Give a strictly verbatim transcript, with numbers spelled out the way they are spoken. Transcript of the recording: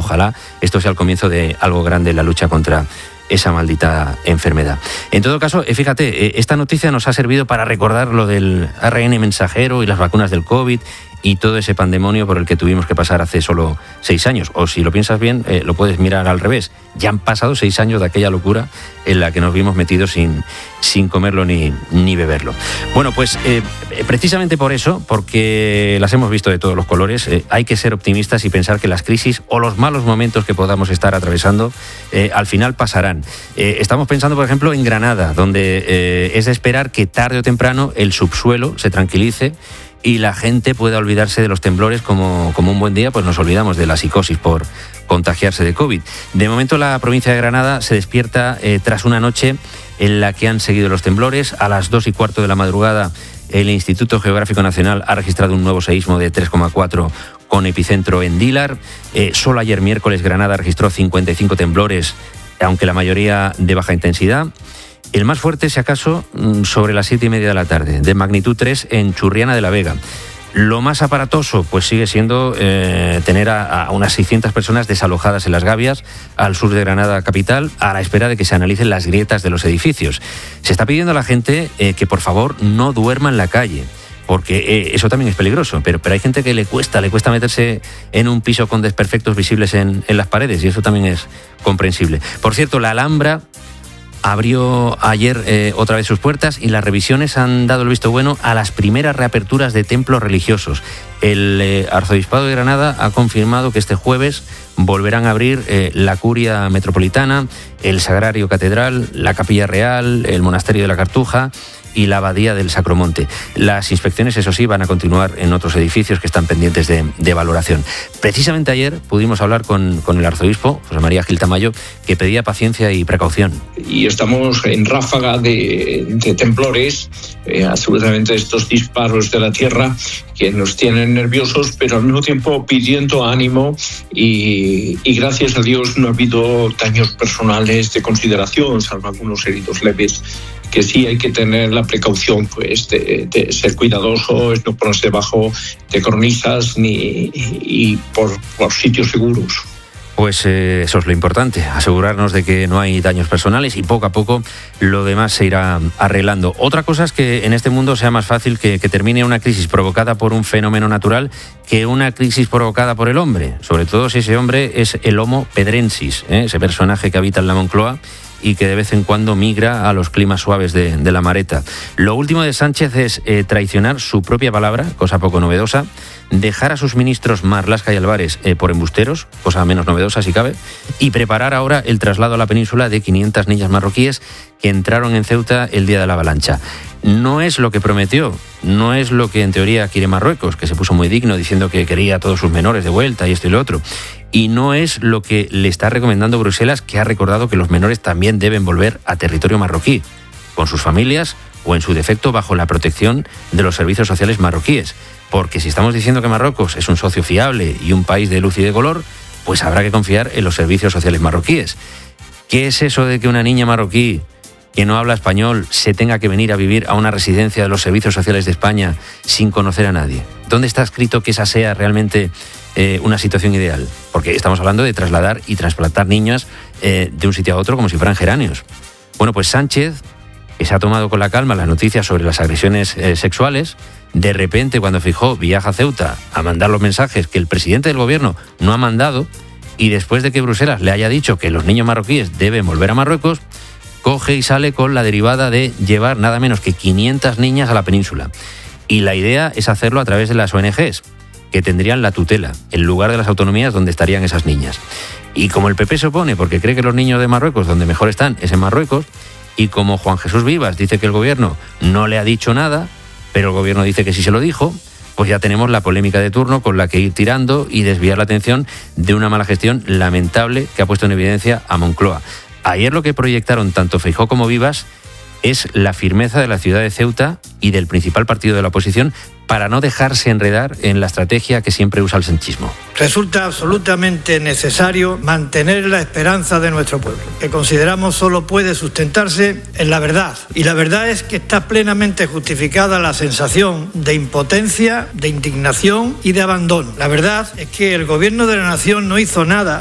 ojalá esto sea el comienzo de algo grande en la lucha contra esa maldita enfermedad. En todo caso, fíjate, esta noticia nos ha servido para recordar lo del A R N mensajero y las vacunas del COVID y todo ese pandemonio por el que tuvimos que pasar hace solo seis años. O si lo piensas bien, eh, lo puedes mirar al revés. Ya han pasado seis años de aquella locura en la que nos vimos metidos sin, sin comerlo ni, ni beberlo. Bueno, pues eh, precisamente por eso, porque las hemos visto de todos los colores, eh, hay que ser optimistas y pensar que las crisis o los malos momentos que podamos estar atravesando eh, al final pasarán. Eh, estamos pensando, por ejemplo, en Granada, donde eh, es de esperar que tarde o temprano el subsuelo se tranquilice y la gente pueda olvidarse de los temblores como, como un buen día, pues nos olvidamos de la psicosis por contagiarse de COVID. De momento la provincia de Granada se despierta eh, tras una noche en la que han seguido los temblores. A las dos y cuarto de la madrugada el Instituto Geográfico Nacional ha registrado un nuevo seísmo de tres coma cuatro con epicentro en Dílar. Eh, solo ayer miércoles Granada registró cincuenta y cinco temblores, aunque la mayoría de baja intensidad. El más fuerte, si acaso, sobre las siete y media de la tarde, de magnitud tres en Churriana de la Vega. Lo más aparatoso, pues sigue siendo eh, tener a, a unas seiscientas personas desalojadas en Las Gavias, al sur de Granada capital, a la espera de que se analicen las grietas de los edificios. Se está pidiendo a la gente eh, que por favor no duerma en la calle, porque eh, eso también es peligroso, pero, pero hay gente que le cuesta, le cuesta meterse en un piso con desperfectos visibles en, en las paredes, y eso también es comprensible. Por cierto, la Alhambra abrió ayer eh, otra vez sus puertas y las revisiones han dado el visto bueno a las primeras reaperturas de templos religiosos. El eh, Arzobispado de Granada ha confirmado que este jueves volverán a abrir eh, la Curia Metropolitana, el Sagrario Catedral, la Capilla Real, el Monasterio de la Cartuja y la Abadía del Sacromonte. Las inspecciones, eso sí, van a continuar en otros edificios que están pendientes de, de valoración. Precisamente ayer pudimos hablar con, con el arzobispo, José María Gil Tamayo, que pedía paciencia y precaución. Y estamos en ráfaga de, de temblores, eh, absolutamente estos disparos de la tierra que nos tienen nerviosos, pero al mismo tiempo pidiendo ánimo y, y gracias a Dios no ha habido daños personales de consideración, salvo algunos heridos leves, que sí hay que tener la precaución pues de, de ser cuidadosos, no ponerse debajo de cornisas ni y por, por sitios seguros. Pues eh, eso es lo importante, asegurarnos de que no hay daños personales y poco a poco lo demás se irá arreglando. Otra cosa es que en este mundo sea más fácil que, que termine una crisis provocada por un fenómeno natural que una crisis provocada por el hombre, sobre todo si ese hombre es el Homo pedrensis, ¿eh? ese personaje que habita en la Moncloa y que de vez en cuando migra a los climas suaves de, de la Mareta. Lo último de Sánchez es eh, traicionar su propia palabra, cosa poco novedosa, dejar a sus ministros Marlaska y Álvarez eh, por embusteros, cosa menos novedosa si cabe, y preparar ahora el traslado a la península de quinientas niñas marroquíes que entraron en Ceuta el día de la avalancha. No es lo que prometió, no es lo que en teoría quiere Marruecos, que se puso muy digno diciendo que quería a todos sus menores de vuelta y esto y lo otro. Y no es lo que le está recomendando Bruselas, que ha recordado que los menores también deben volver a territorio marroquí, con sus familias o en su defecto bajo la protección de los servicios sociales marroquíes. Porque si estamos diciendo que Marruecos es un socio fiable y un país de luz y de color, pues habrá que confiar en los servicios sociales marroquíes. ¿Qué es eso de que una niña marroquí que no habla español se tenga que venir a vivir a una residencia de los servicios sociales de España sin conocer a nadie? ¿Dónde está escrito que esa sea realmente eh, una situación ideal? Porque estamos hablando de trasladar y trasplantar niñas eh, de un sitio a otro como si fueran geranios. Bueno, pues Sánchez, que se ha tomado con la calma las noticias sobre las agresiones eh, sexuales, de repente cuando Feijóo viaja a Ceuta a mandar los mensajes que el presidente del gobierno no ha mandado, y después de que Bruselas le haya dicho que los niños marroquíes deben volver a Marruecos, coge y sale con la derivada de llevar nada menos que quinientas niñas a la península. Y la idea es hacerlo a través de las O N Ges, que tendrían la tutela, en lugar de las autonomías donde estarían esas niñas. Y como el P P se opone porque cree que los niños de Marruecos donde mejor están es en Marruecos, y como Juan Jesús Vivas dice que el gobierno no le ha dicho nada, pero el gobierno dice que sí se lo dijo, pues ya tenemos la polémica de turno con la que ir tirando y desviar la atención de una mala gestión lamentable que ha puesto en evidencia a Moncloa. Ayer lo que proyectaron tanto Feijóo como Vivas es la firmeza de la ciudad de Ceuta y del principal partido de la oposición para no dejarse enredar en la estrategia que siempre usa el sanchismo. Resulta absolutamente necesario mantener la esperanza de nuestro pueblo, que consideramos solo puede sustentarse en la verdad. Y la verdad es que está plenamente justificada la sensación de impotencia, de indignación y de abandono. La verdad es que el gobierno de la nación no hizo nada